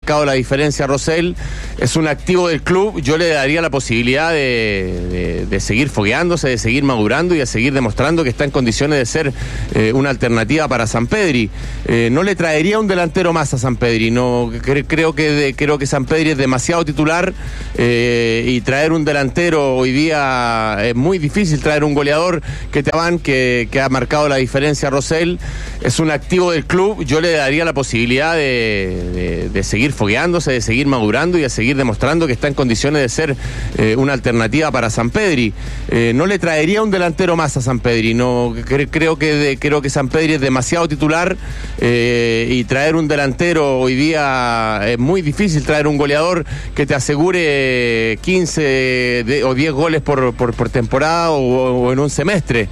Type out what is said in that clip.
marcado la diferencia a Rosell, es un activo del club. Yo le daría la posibilidad de seguir fogueándose, de seguir madurando y de seguir demostrando que está en condiciones de ser una alternativa para Sampedri. No le traería un delantero más a Sampedri. No, creo que Sampedri es demasiado titular y traer un delantero hoy día es muy difícil. Traer un goleador que ha marcado la diferencia a Rosell, es un activo del club. Yo le daría la posibilidad de seguir fogueándose, de seguir madurando y de seguir demostrando que está en condiciones de ser una alternativa para Sampedri. No le traería un delantero más a Sampedri. No, creo que Sampedri es demasiado titular y traer un delantero hoy día es muy difícil. Traer un goleador que te asegure 15 o 10 goles por temporada o en un semestre.